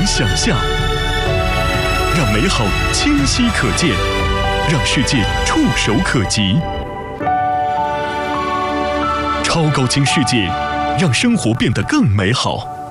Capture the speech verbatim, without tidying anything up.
想象，让美好清晰可见，让世界触手可及。超高清世界，让生活变得更美好。